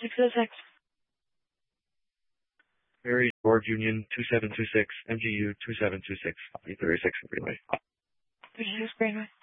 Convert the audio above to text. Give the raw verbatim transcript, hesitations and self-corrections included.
six oh six. Mary George Union two seven two six, M G U two seven two six, thirty-six Greenway. thirty-six Greenway.